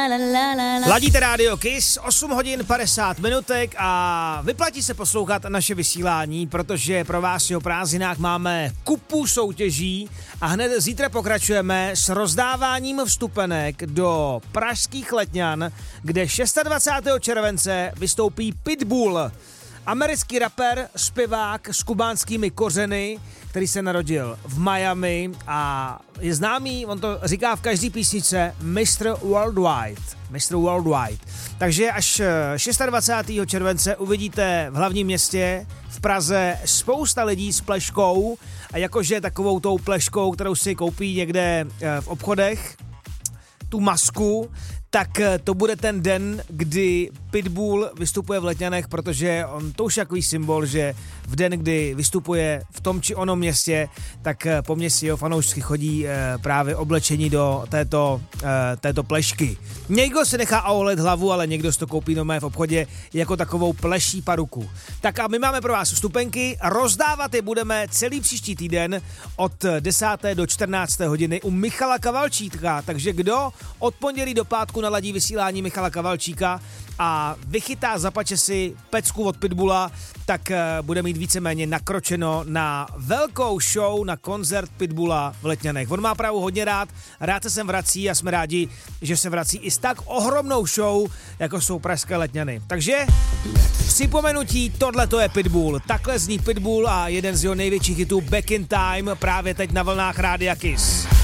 Ladíte rádio Kiss, 8 hodin 50 minutek a vyplatí se poslouchat naše vysílání, protože pro vás o prázdninách máme kupu soutěží a hned zítra pokračujeme s rozdáváním vstupenek do pražských Letňan, kde 26. července vystoupí Pitbull. Americký rapper, zpěvák s kubánskými kořeny, který se narodil v Miami a je známý, on to říká v každé písničce, Mr. Worldwide. Mr. Worldwide. Takže až 26. července uvidíte v hlavním městě v Praze spousta lidí s pleškou a jakože takovou tou pleškou, kterou si koupí někde v obchodech, tu masku, tak to bude ten den, kdy Pitbull vystupuje v Letňanech, protože on to už je takový symbol, že v den, kdy vystupuje v tom či onom městě, tak po městě jeho fanoušci chodí právě oblečení do této plešky. Někdo se nechá aolet hlavu, ale někdo si to koupí doma v obchodě jako takovou pleší paruku. Tak a my máme pro vás vstupenky, rozdávat je budeme celý příští týden od 10. do 14. hodiny u Michala Kavalčíka, takže kdo od pondělí do pátku naladí vysílání Michala Kavalčíka a vychytá zapače si pecku od Pitbulla, tak bude mít víceméně nakročeno na velkou show, na koncert Pitbulla v Letňanech. On má pravou hodně rád se sem vrací a jsme rádi, že se vrací i s tak ohromnou show, jako jsou pražské Letňany. Takže připomenutí, tohle to je Pitbull. Takhle zní Pitbull a jeden z jeho největších hitů Back in Time právě teď na vlnách Rádia Kiss.